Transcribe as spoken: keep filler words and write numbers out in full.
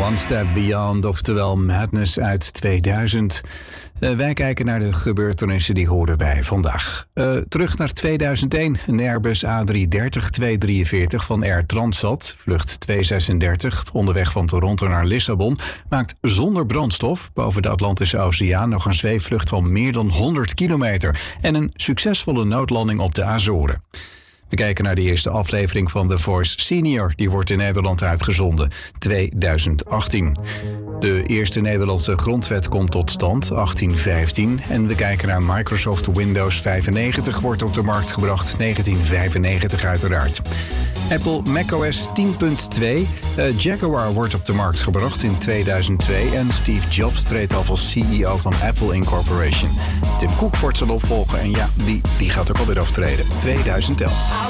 One Step Beyond, oftewel Madness uit tweeduizend. Uh, wij kijken naar de gebeurtenissen die horen bij vandaag. Uh, terug naar tweeduizend één. Een Airbus A drie dertig tweehonderddrieënveertig van Air Transat, vlucht tweehonderdzesendertig, onderweg van Toronto naar Lissabon, maakt zonder brandstof boven de Atlantische Oceaan nog een zweefvlucht van meer dan honderd kilometer en een succesvolle noodlanding op de Azoren. We kijken naar de eerste aflevering van The Voice Senior. Die wordt in Nederland uitgezonden, tweeduizend achttien. De eerste Nederlandse grondwet komt tot stand, achttien vijftien. En we kijken naar Microsoft Windows vijfennegentig, wordt op de markt gebracht, negentien vijfennegentig uiteraard. Apple macOS tien punt twee. Uh, Jaguar wordt op de markt gebracht in tweeduizend twee. En Steve Jobs treedt af als C E O van Apple Incorporation. Tim Cook wordt zijn opvolger en ja, die, die gaat ook alweer aftreden, tweeduizend elf.